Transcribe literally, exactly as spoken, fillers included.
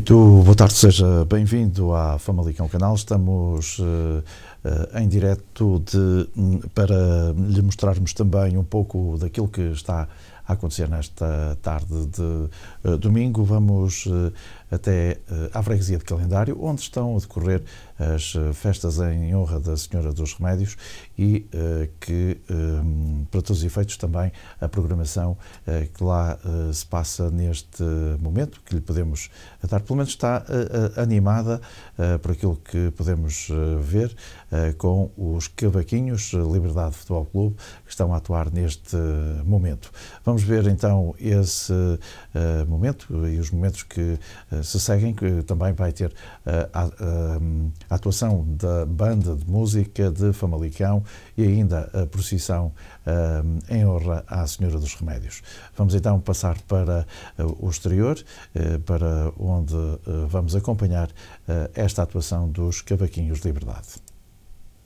Muito boa tarde, seja bem-vindo à Famalicão Canal. Estamos uh, uh, em direto de, um, para lhe mostrarmos também um pouco daquilo que está a acontecer nesta tarde de uh, domingo. Vamos uh, até uh, à freguesia de Calendário, onde estão a decorrer as uh, festas em honra da Senhora dos Remédios e uh, que, um, para todos os efeitos, também a programação uh, que lá uh, se passa neste momento, que lhe podemos dar, pelo menos está uh, uh, animada uh, por aquilo que podemos uh, ver uh, com os cavaquinhos uh, Liberdade Futebol Clube, que estão a atuar neste uh, momento. Vamos ver então esse uh, momento e os momentos que uh, se seguem, que também vai ter uh, a, a, a atuação da banda de música de Famalicão e ainda a procissão uh, em honra à Senhora dos Remédios. Vamos então passar para uh, o exterior, uh, para onde uh, vamos acompanhar uh, esta atuação dos Cavaquinhos de Liberdade.